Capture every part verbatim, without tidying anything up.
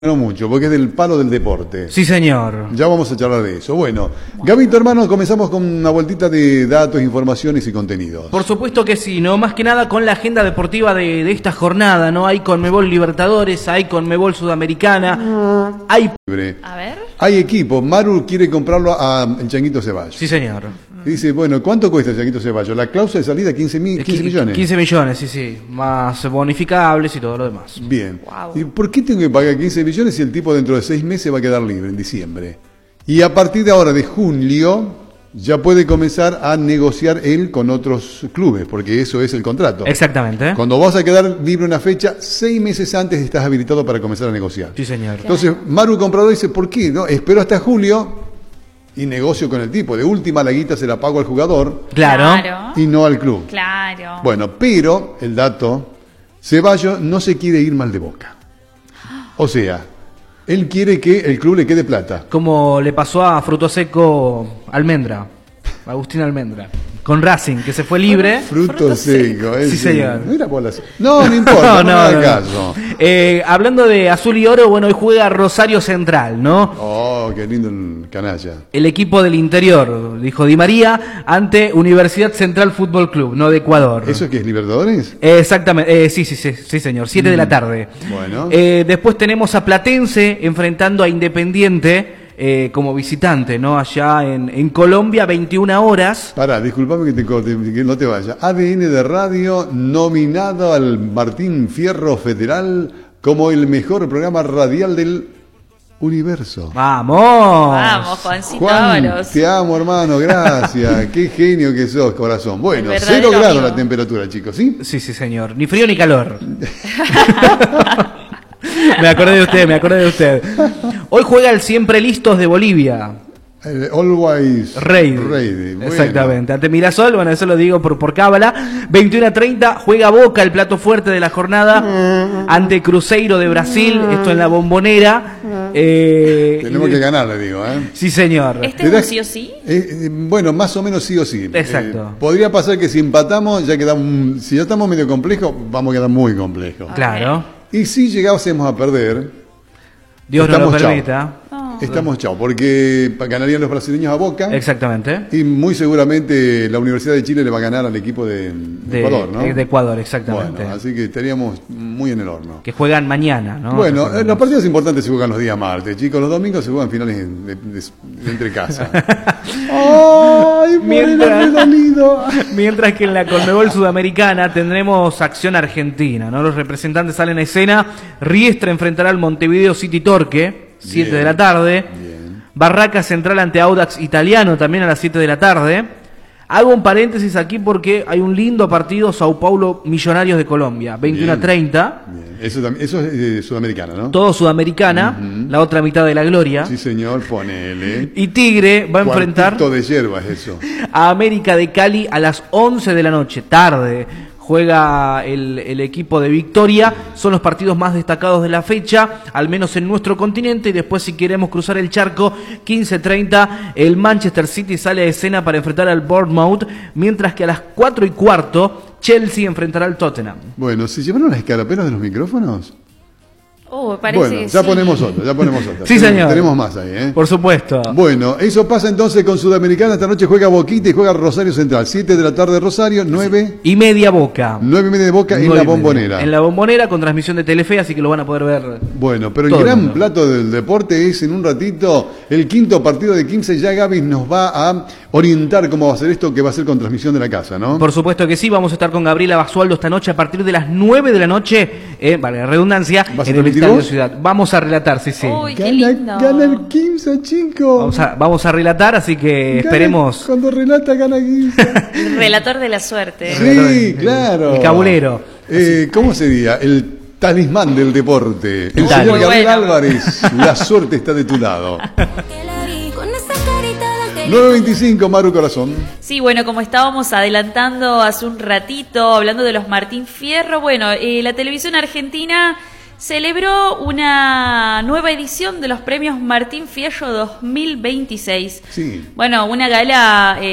No mucho, porque es del palo del deporte. Sí, señor. Ya vamos a charlar de eso. Bueno, Gabito, hermano, comenzamos con una vueltita de datos, informaciones y contenidos. Por supuesto que sí, ¿no? Más que nada con la agenda deportiva de, de esta jornada, ¿no? Hay Conmebol Libertadores, hay Conmebol Sudamericana, hay... A ver. Hay equipo. Maru quiere comprarlo a el Changuito Ceballos. Sí, señor. Dice, bueno, ¿cuánto cuesta el Changuito Ceballos? La cláusula de salida, quince, mil, quince millones. quince millones, sí, sí. Más bonificables y todo lo demás. Bien. Wow. ¿Y por qué tengo que pagar quince millones si el tipo dentro de seis meses va a quedar libre en diciembre? Y a partir de ahora, de julio, ya puede comenzar a negociar él con otros clubes, porque eso es el contrato. Exactamente. Cuando vas a quedar libre una fecha, seis meses antes estás habilitado para comenzar a negociar. Sí, señor. Entonces, Maru comprador dice, ¿por qué? No, espero hasta julio y negocio con el tipo. De última, la guita se la pago al jugador. Claro. Claro. Y no al club. Claro. Bueno, pero, el dato, Ceballos no se quiere ir mal de Boca. O sea, él quiere que el club le quede plata. Como le pasó a Fruto Seco Almendra, Agustín Almendra, con Racing, que se fue libre. Fruto, Fruto seco. Sí, señor. No, era bola seca. No, no importa, no, no, no, no. Caso. Eh, hablando de azul y oro, bueno, hoy juega Rosario Central, ¿no? Oh, qué lindo el canalla. El equipo del interior, dijo Di María, ante Universidad Central Fútbol Club, no de Ecuador. ¿Eso qué es Libertadores? Eh, exactamente, eh, sí, sí, sí, sí, señor, siete mm. de la tarde. Bueno. Eh, después tenemos a Platense enfrentando a Independiente eh, como visitante, ¿no? Allá en, en Colombia, veintiuna horas. Pará, disculpame que, te, que no te vaya. A D N de Radio nominado al Martín Fierro Federal como el mejor programa radial del universo. ¡Vamos! Vamos, Juancito Juan, Ábalos. te amo, hermano, gracias. Qué genio que sos, corazón. Bueno, cero grados amigo. La temperatura, chicos, ¿sí? Sí, sí, señor. Ni frío ni calor. Me acordé de usted, me acordé de usted. Hoy juega el Siempre Listos de Bolivia. El Always Ready. Ready. Bueno. Exactamente. Ante Mirasol, bueno, eso lo digo por, por cábala. veintiuno a treinta, juega Boca, el plato fuerte de la jornada, ante Cruzeiro de Brasil, esto en la Bombonera. Eh, Tenemos que ganar, le digo, ¿eh? Sí, señor. ¿Este es un sí o sí? Eh, eh, bueno, más o menos sí o sí. Exacto. Eh, podría pasar que si empatamos, ya quedamos, si ya estamos medio complejos, vamos a quedar muy complejos. Claro. Y si llegásemos a perder, Dios no lo permita. Oh. Estamos chao, porque ganarían los brasileños a Boca. Exactamente. Y muy seguramente la Universidad de Chile le va a ganar al equipo de, de, de Ecuador, ¿no? De Ecuador, exactamente. Bueno, así que estaríamos muy en el horno. Que juegan mañana, ¿no? Bueno, los partidos importantes se juegan los días martes, chicos. Los domingos se juegan finales de, de, de, de entre casa. ¡Ay, mientras, mientras que en la Conmebol Sudamericana tendremos acción argentina, ¿no? Los representantes salen a escena. Riestra enfrentará al Montevideo City Torque. siete de la tarde. Bien. Barraca Central ante Audax Italiano también a las siete de la tarde. Hago un paréntesis aquí porque hay un lindo partido Sao Paulo Millonarios de Colombia, veintiuno a treinta. Eso, eso es eh, sudamericana, ¿no? Todo sudamericana, uh-huh. La otra mitad de la gloria. Sí, señor, ponele. Y Tigre va a enfrentar de hierba es eso. a América de Cali a las once de la noche, tarde. Juega el, el equipo de Victoria, son los partidos más destacados de la fecha, al menos en nuestro continente, y después si queremos cruzar el charco, quince treinta, el Manchester City sale a escena para enfrentar al Bournemouth, mientras que a las cuatro y cuarto, Chelsea enfrentará al Tottenham. Bueno, ¿se llevaron las escarapelas de los micrófonos? Oh, parece bueno, que ya sí. ponemos otra, ya ponemos otra. Sí, tenemos, señor. Tenemos más ahí, ¿eh? Por supuesto. Bueno, eso pasa entonces con Sudamericana. Esta noche juega Boquita y juega Rosario Central. siete de la tarde Rosario, nueve y media Boca. nueve y media de Boca en la Bombonera. En la Bombonera con transmisión de Telefe, así que lo van a poder ver. Bueno, pero el gran el plato del deporte es en un ratito el quinto partido de quince. Ya Gaby nos va a orientar cómo va a ser esto, que va a ser con transmisión de la casa, ¿no? Por supuesto que sí. Vamos a estar con Gabriela Basualdo esta noche a partir de las nueve de la noche, eh, vale la redundancia, en el Estadio Ciudad. Vamos Vamos a relatar, sí, sí. Uy, qué gana, lindo. Gana el quince, chicos. Vamos a, vamos a relatar, así que gana, esperemos. Cuando relata, gana quince. El relator de la suerte. Sí, el, claro. El cabulero. Eh, ¿Cómo sería? El talismán del deporte. El Dale. señor Gabriel bueno. Álvarez. La suerte está de tu lado. nueve veinticinco, Maru Corazón. Sí, bueno, como estábamos adelantando hace un ratito, hablando de los Martín Fierro, bueno, eh, la televisión argentina celebró una nueva edición de los premios Martín Fierro dos mil veintiséis. Sí. Bueno, una gala eh,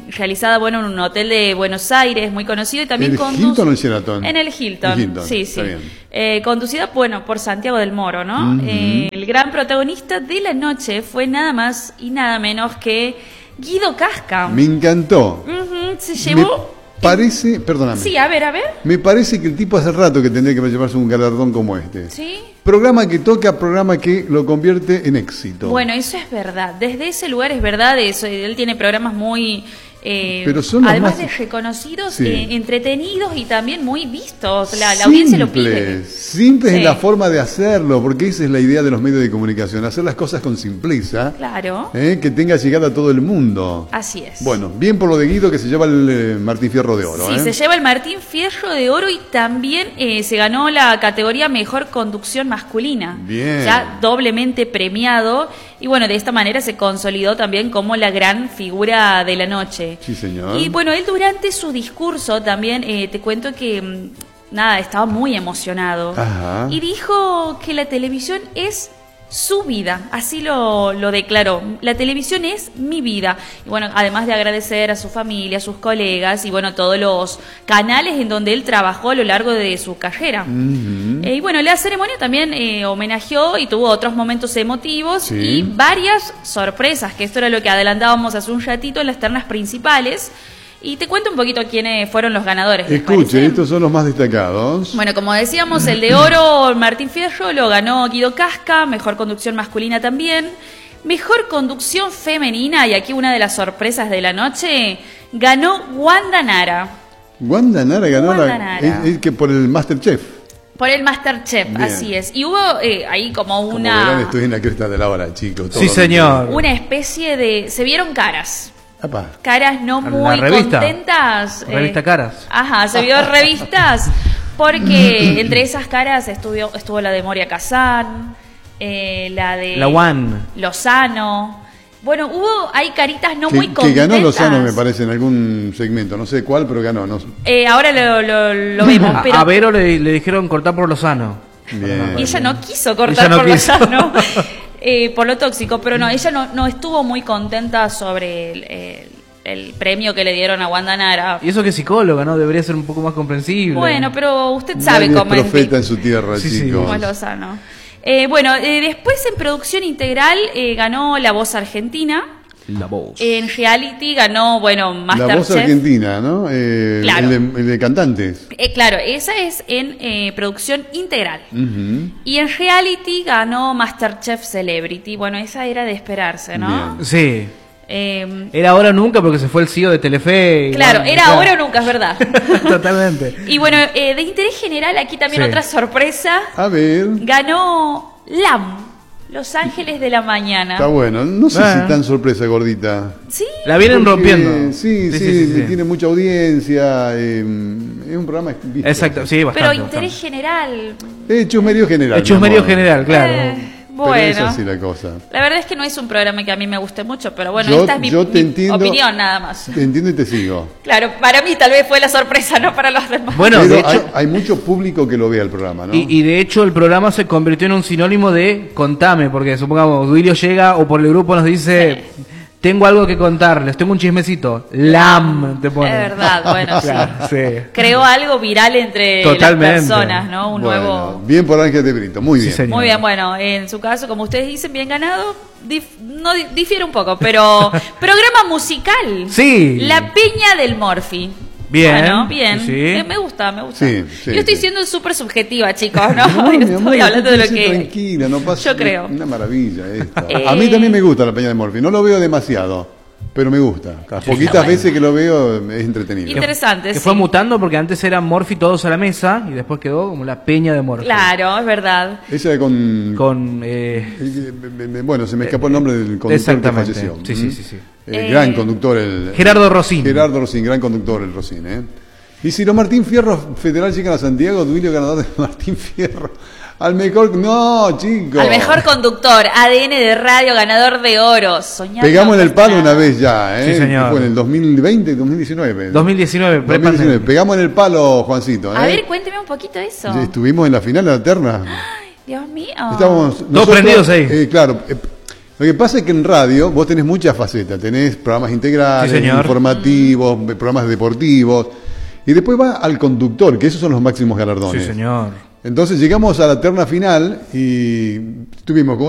realizada, bueno, en un hotel de Buenos Aires muy conocido y también ¿El conduce Hilton o el Sheraton? en el Hilton, El Hilton, sí, está sí. bien. Eh, conducida, bueno, por Santiago del Moro, ¿no? Ujú. Eh, el gran protagonista de la noche fue nada más y nada menos que Guido Casca. Me encantó. Ujú, se Me llevó... parece, perdóname. Sí, a ver, a ver. Me parece que el tipo hace rato que tendría que llevarse un galardón como este. Sí. Programa que toca, programa que lo convierte en éxito. Bueno, eso es verdad. Desde ese lugar es verdad eso. Él tiene programas muy, eh, Pero son los además más- de reconocidos, Sí. eh, entretenidos y también muy vistos. La, la audiencia lo pide. Simple Sí. es la forma de hacerlo, porque esa es la idea de los medios de comunicación, hacer las cosas con simpleza, Claro. ¿eh? Que tenga llegada a todo el mundo. Así es. Bueno, bien por lo de Guido que se lleva el eh, Martín Fierro de Oro. Sí, ¿eh? se lleva el Martín Fierro de Oro y también eh, se ganó la categoría Mejor Conducción Masculina. Bien. Ya doblemente premiado. Y bueno, de esta manera se consolidó también como la gran figura de la noche. Sí, señor. Y bueno, él durante su discurso también, eh, te cuento que, mm, nada, estaba muy emocionado. Ajá. Y dijo que la televisión es su vida, así lo, lo declaró. La televisión es mi vida. Y bueno, además de agradecer a su familia, a sus colegas y bueno, todos los canales en donde él trabajó a lo largo de su carrera. Ujú. Eh, y bueno, la ceremonia también eh, homenajeó y tuvo otros momentos emotivos Sí. y varias sorpresas, que esto era lo que adelantábamos hace un ratito en las ternas principales. Y te cuento un poquito quiénes fueron los ganadores. ¿les Escuchen, parece? estos son los más destacados. Bueno, como decíamos, el de oro, Martín Fierro, lo ganó Guido Casca, mejor conducción masculina también. Mejor conducción femenina, y aquí una de las sorpresas de la noche, ganó Wanda Nara. Wanda Nara ganó Wanda la, Nara. Es, es que por el Masterchef. Por el Masterchef, Bien. así es. Y hubo eh, ahí como Como verán, una, estoy en la cresta de la hora, chicos. Sí, todo señor. una especie de... Se vieron caras. Apa. Caras no La muy revista. contentas. eh, Revista Caras. Ajá, se vio revistas porque entre esas caras estuvo, estuvo la de Moria Kazan, eh, la de La One. Lozano. Bueno, hubo, hay caritas no que, muy que contentas. ganó Lozano, me parece, en algún segmento. No sé cuál, pero ganó. No. Eh, ahora lo, lo, lo vemos, A, pero... a Vero le, le dijeron cortar por Lozano. Bien. Y ella no quiso cortar Ella no por quiso. Lozano, eh, por lo tóxico, pero no, ella no, no estuvo muy contenta sobre el, el- el premio que le dieron a Wanda Nara. Y eso que es psicóloga, ¿no? Debería ser un poco más comprensible. Bueno, pero usted sabe Nadie cómo es es. profeta en su tierra, Sí, sí. chicos. Como es Lozano. Eh, bueno, eh, después en producción integral eh, ganó La Voz Argentina. La voz. En reality ganó, bueno, La voz Masterchef. argentina, ¿no? Eh, Claro. el, de, el de cantantes. Eh, claro, esa es en eh, producción integral. Ujú. Y en reality ganó Masterchef Celebrity. Bueno, esa era de esperarse, ¿no? Bien. Sí. Eh, Era ahora o nunca porque se fue el C E O de Telefe. y claro, bueno, era claro. ahora o nunca, es verdad. Totalmente. Y bueno, eh, de interés general, aquí también Sí. otra sorpresa. A ver. Ganó L A M, Los Ángeles de la Mañana. Está bueno. No sé Ah. si tan sorpresa, gordita. ¿Sí? La vienen Porque, rompiendo. Sí, sí, tiene mucha audiencia. eh, es un programa visto. Exacto, sí, Pero bastante. interés bastante. general. Es chusmerío general. El chusmerío mi amor. general, claro. Eh, Pero es bueno. así la cosa. La verdad es que no es un programa que a mí me guste mucho, pero bueno, Yo- esta es mi, yo te mi entiendo. opinión nada más. Te entiendo y te sigo. Claro, para mí tal vez fue la sorpresa, no para los demás. Bueno, Pero de hecho, hay, hay mucho público que lo ve el programa, ¿no? y, y de hecho el programa se convirtió en un sinónimo de contame, porque supongamos Duilio llega o por el grupo nos dice, tengo algo que contarles, tengo un chismecito, L A M te pone. Es verdad, bueno, sí. Claro, sí. Creó algo viral entre Totalmente. las personas, ¿no? Un Bueno, nuevo... bien por Ángel de Brito, muy Sí, bien. señor. Muy bien, bueno, en su caso, como ustedes dicen, bien ganado, dif- no di- difiere un poco, pero programa musical. Sí. La Peña del Morphy. Bien, Bueno, bien. sí. Eh, me gusta, me gusta. Sí, sí, Yo estoy sí. siendo súper subjetiva, chicos, ¿no? No, Yo mi estoy amor, hablando de lo quédese que... Tranquila, no pasa. yo creo. Una maravilla esto. Eh. A mí también me gusta la Peña de Morphy. No lo veo demasiado, pero me gusta. Las poquitas bueno. veces que lo veo es entretenido. Interesante, Que sí. fue mutando porque antes eran Morphy todos a la mesa y después quedó como la peña de Morphy. Claro, es verdad. Esa con. Con. Eh, eh, me- me- Bueno, se me escapó el nombre del conductor que exactamente. falleció. Sí, sí, ¿Mm? sí, sí. El Eh, gran conductor, el. Gerardo Rosín. Gerardo Rosín, gran conductor, el Rosín, ¿eh? Y si los Martín Fierro Federal llegan a Santiago, Duilio ganador de Martín Fierro. Al mejor. No, chicos. Al mejor conductor, A D N de radio, ganador de oro. Soñando Pegamos en el palo nada. una vez ya, ¿eh? Sí, señor. Que fue en el dos mil veinte, dos mil diecinueve. dos mil diecinueve, dos mil diecinueve. prepandemia. Pegamos en el palo, Juancito, ¿eh? A ver, cuénteme un poquito de eso. Estuvimos en la final de la terna. Dios mío. Estábamos Todos prendidos ahí. eh, claro, eh, Lo que pasa es que en radio vos tenés muchas facetas, tenés programas integrales, Sí, señor. informativos, programas deportivos, y después va al conductor, que esos son los máximos galardones. Sí, señor. Entonces llegamos a la terna final y tuvimos